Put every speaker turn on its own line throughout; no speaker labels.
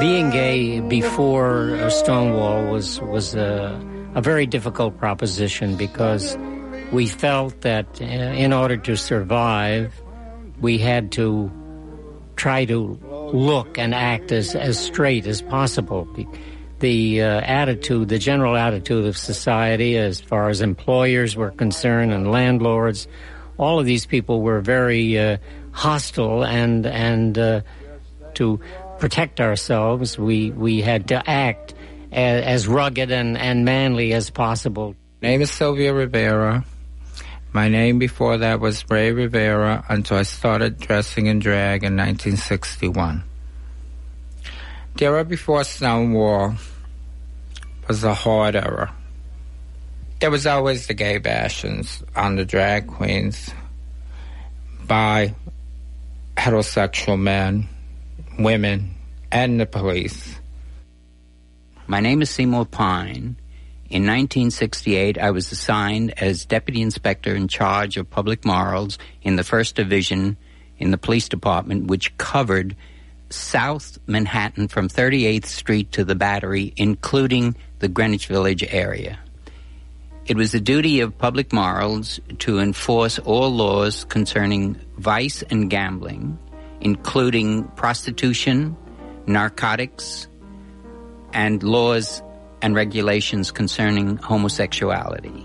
Being gay before Stonewall was a very difficult proposition because we felt that in order to survive, we had to try to look and act as straight as possible. The general attitude of society as far as employers were concerned and landlords, all of these people were very hostile, and to protect ourselves, we had to act as rugged and manly as possible.
My name is Sylvia Rivera. My name before that was Ray Rivera until I started dressing in drag in 1961. The era before Stonewall was a hard era. There was always the gay bashings on the drag queens by heterosexual men, women, and the police.
My name is Seymour Pine. In 1968, I was assigned as Deputy Inspector in charge of public morals in the 1st Division in the police department, which covered South Manhattan from 38th Street to the Battery, including the Greenwich Village area. It was the duty of public morals to enforce all laws concerning vice and gambling, including prostitution, narcotics, and laws and regulations concerning homosexuality.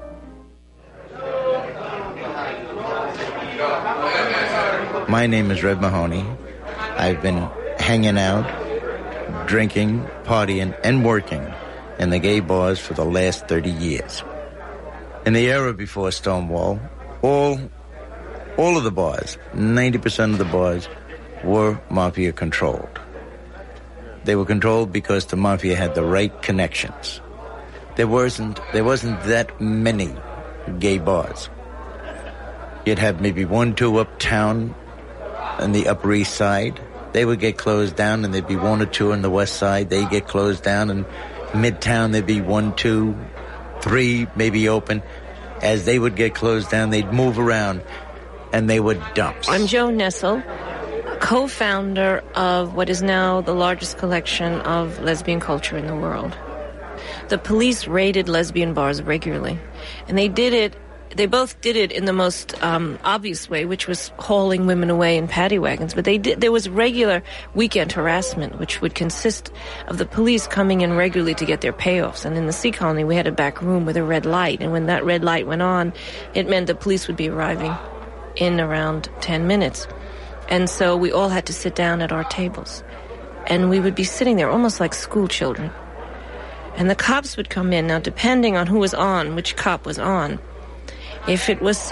My name is Red Mahoney. I've been hanging out, drinking, partying, and working in the gay bars for the last 30 years. In the era before Stonewall, all of the bars, 90% of the bars, were mafia controlled. They were controlled because the mafia had the right connections. There wasn't that many gay bars. You'd have maybe 1, 2 uptown on the Upper East Side. They would get closed down, and there'd be 1 or 2 on the West Side. They'd get closed down, and Midtown there'd be 1, 2, 3 maybe open. As they would get closed down, they'd move around, and they were dumps.
I'm Joan Nessel, co-founder of what is now the largest collection of lesbian culture in the world. The police raided lesbian bars regularly, and they both did it in the most obvious way, which was hauling women away in paddy wagons, but there was regular weekend harassment, which would consist of the police coming in regularly to get their payoffs. And in the Sea Colony, we had a back room with a red light, and when that red light went on, it meant the police would be arriving in around 10 minutes. And so we all had to sit down at our tables. And we would be sitting there almost like school children. And the cops would come in. Now, depending on who was on, which cop was on, if it was